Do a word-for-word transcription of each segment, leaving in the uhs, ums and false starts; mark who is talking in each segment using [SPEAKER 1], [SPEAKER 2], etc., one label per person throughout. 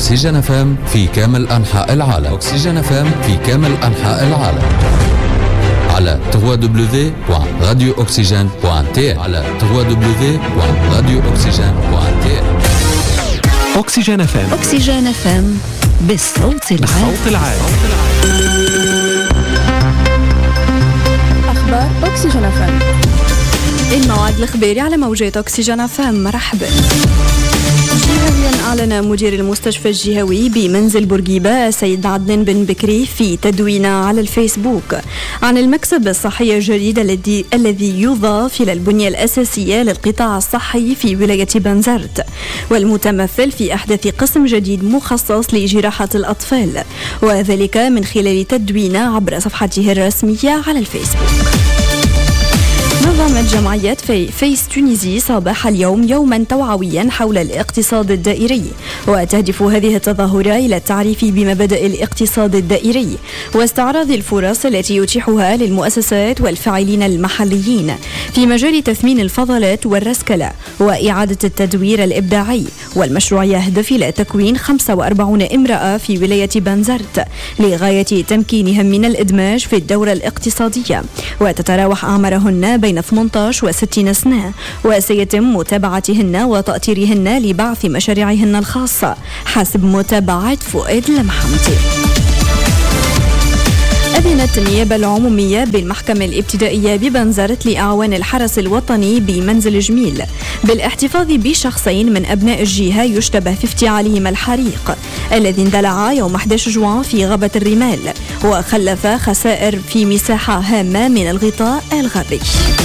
[SPEAKER 1] أكسجين اف ام في كامل أنحاء العالم. أكسجين اف ام في كامل أنحاء العالم على دبليو دبليو دبليو دوت راديو أكسجين دوت تي إل على دبليو دبليو دبليو دوت راديو أكسجين دوت تي إل.
[SPEAKER 2] أكسجين اف ام.
[SPEAKER 3] أكسجين اف ام بالصوت العام.
[SPEAKER 2] بالصوت العام.
[SPEAKER 4] أخبار أكسجين اف ام.
[SPEAKER 5] الموعد الإخباري على موجات أكسجين اف ام. مرحبا. جهويا أعلن مدير المستشفى الجهوي بمنزل بورقيبة السيد عدنان بن بكري في تدوينة على الفيسبوك عن المكسب الصحي الجديد الذي الذي يضاف إلى البنية الأساسية للقطاع الصحي في ولاية بنزرت، والمتمثل في إحداث قسم جديد مخصص لجراحة الأطفال، وذلك من خلال تدوينة عبر صفحته الرسمية على الفيسبوك. نظمت جمعية في فيس تونيزي صباح اليوم يوما توعويا حول الاقتصاد الدائري، وتهدف هذه التظاهرة إلى التعريف بمبادئ الاقتصاد الدائري واستعراض الفرص التي يتيحها للمؤسسات والفاعلين المحليين في مجال تثمين الفضلات والرسكلة وإعادة التدوير الإبداعي. والمشروع يهدف إلى تكوين خمسة وأربعين امرأة في ولاية بنزرت لغاية تمكينهم من الإدماج في الدورة الاقتصادية، وتتراوح أعمارهن بين ثمانية عشر وستين سنة، وسيتم متابعتهن وتأطيرهن لبعث مشاريعهن الخاصة حسب متابعة فؤاد المحمدي. أذنت النيابة العمومية بالمحكمة الابتدائية ببنزرت لأعوان الحرس الوطني بمنزل جميل بالاحتفاظ بشخصين من أبناء الجهة يشتبه في افتعالهما الحريق الذي اندلع يوم أحد عشر جوان في غابة الرمال وخلف خسائر في مساحة هامة من الغطاء الغربي.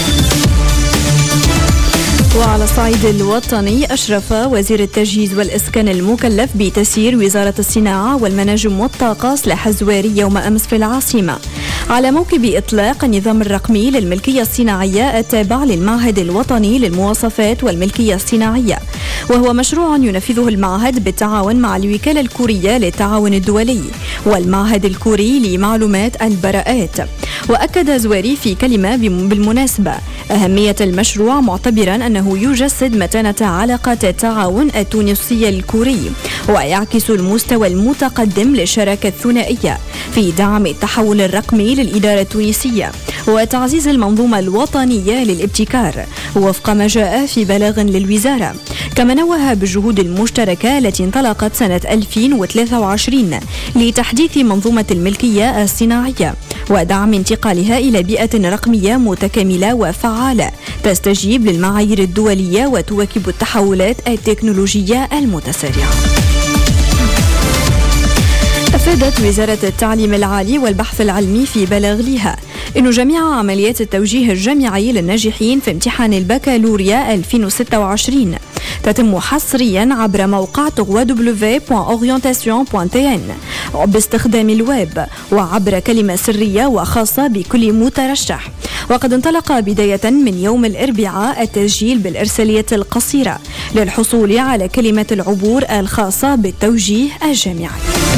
[SPEAKER 5] وعلى الصعيد الوطني أشرف وزير التجهيز والإسكان المكلف بتسيير وزارة الصناعة والمناجم والطاقة سلاح الزواري يوم أمس في العاصمة على موكب إطلاق النظام الرقمي للملكية الصناعية التابع للمعهد الوطني للمواصفات والملكية الصناعية، وهو مشروع ينفذه المعهد بالتعاون مع الوكالة الكورية للتعاون الدولي والمعهد الكوري لمعلومات البراءات. وأكد زواري في كلمة بالمناسبة أهمية المشروع معتبرا أنه يجسد متانة علاقات التعاون التونسي الكوري ويعكس المستوى المتقدم للشراكة الثنائية في دعم التحول الرقمي للإدارة التونسية وتعزيز المنظومة الوطنية للابتكار وفق ما جاء في بلاغ للوزارة. كما نوه بالجهود المشتركة التي انطلقت سنة ألفين وثلاثة وعشرين لتحديث منظومة الملكية الصناعية ودعم انتقالها إلى بيئة رقمية متكاملة وفعالة تستجيب للمعايير الدولية وتواكب التحولات التكنولوجية المتسارعة. أفادت وزارة التعليم العالي والبحث العلمي في بلاغ لها إنه جميع عمليات التوجيه الجامعي للناجحين في امتحان البكالوريا ألفين وستة وعشرين تتم حصريا عبر موقع دبليو دبليو دبليو دوت أورينتاسيون دوت تي إن باستخدام الويب وعبر كلمة سرية وخاصة بكل مترشح. وقد انطلق بداية من يوم الأربعاء التسجيل بالإرسالية القصيرة للحصول على كلمة العبور الخاصة بالتوجيه الجامعي.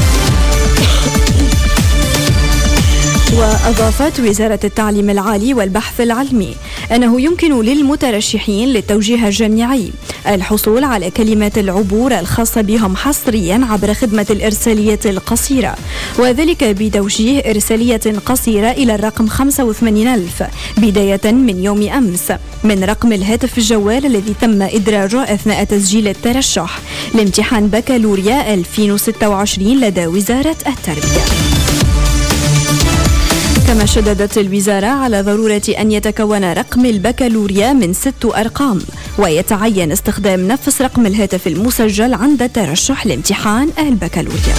[SPEAKER 5] وأضافت وزارة التعليم العالي والبحث العلمي أنه يمكن للمترشحين للتوجيه الجامعي الحصول على كلمات العبور الخاصة بهم حصريا عبر خدمة الإرسالية القصيرة، وذلك بتوجيه إرسالية قصيرة إلى الرقم خمسة وثمانين ألف بداية من يوم أمس من رقم الهاتف الجوال الذي تم إدراجه أثناء تسجيل الترشح لامتحان بكالوريا ألفين وستة وعشرين لدى وزارة التربية. كما شددت الوزارة على ضرورة أن يتكون رقم البكالوريا من ست أرقام ويتعين استخدام نفس رقم الهاتف المسجل عند الترشح لامتحان البكالوريا.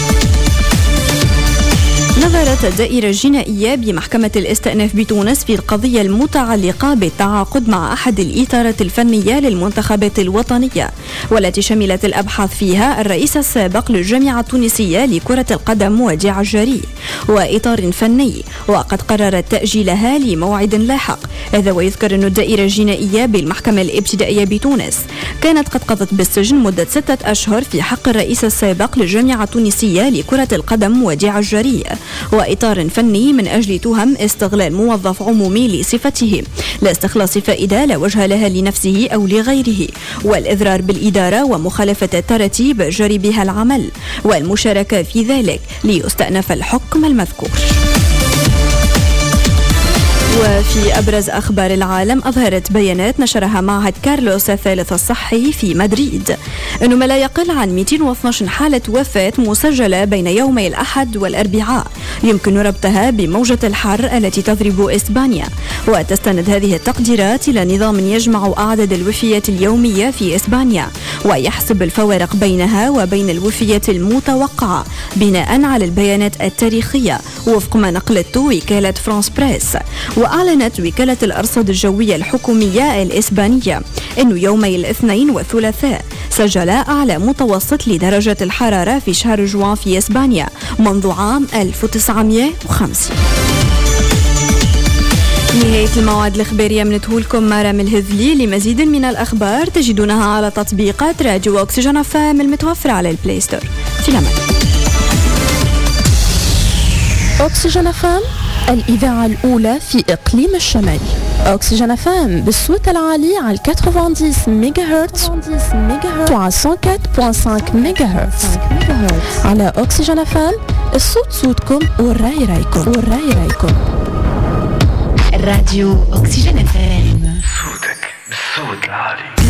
[SPEAKER 5] نظرت الدائرة الجنائية بمحكمة الاستئناف بتونس في القضية المتعلقة بالتعاقد مع أحد الإطارات الفنية للمنتخبات الوطنية والتي شملت الأبحاث فيها الرئيس السابق للجامعة التونسية لكرة القدم وديع الجري وإطار فني، وقد قررت تأجيلها لموعد لاحق. هذا ويذكر أن الدائرة الجنائية بالمحكمة الابتدائية بتونس كانت قد قضت بالسجن مدة ستة أشهر في حق الرئيس السابق للجامعة التونسية لكرة القدم وديع الجري وإطار فني من أجل تهم استغلال موظف عمومي لصفته لاستخلاص فائدة لا وجه لها لنفسه أو لغيره، والإضرار بالإدارة ومخالفة التراتيب جري بها العمل والمشاركة في ذلك ليستأنف الحكم المذكور. وفي أبرز أخبار العالم، أظهرت بيانات نشرها معهد كارلوس الثالث الصحي في مدريد أنه ما لا يقل عن مئتين واثني عشر حالة وفاة مسجلة بين يومي الأحد والأربعاء يمكن ربطها بموجة الحر التي تضرب إسبانيا. وتستند هذه التقديرات إلى نظام يجمع أعداد الوفيات اليومية في إسبانيا ويحسب الفوارق بينها وبين الوفيات المتوقعة بناء على البيانات التاريخية وفق ما نقلته وكالة فرانس بريس. وأعلنت وكالة الأرصاد الجوية الحكومية الإسبانية أنه يومي الاثنين والثلاثاء سجل أعلى متوسط لدرجة الحرارة في شهر جوان في إسبانيا منذ عام ألف وتسعمئة وخمسين. نهاية المواد الإخبارية من تهولكم مرام الهذلي. لمزيد من الأخبار تجدونها على تطبيقات راديو أكسجين فام المتوفرة على البلاي ستور. في الأمان.
[SPEAKER 2] أكسجين فام، الإذاعة الأولى في إقليم الشمال. أكسجين فام بالصوت العالي على ثمانية وتسعين ميجا هرتز وعلى مية وأربعة فاصلة خمسة ميجا هرتز. على أكسجين فام الصوت صوتكم والرأي رأيكم والرأي رأيكم.
[SPEAKER 4] راديو أكسجين فام، صوتك بالصوت العالي.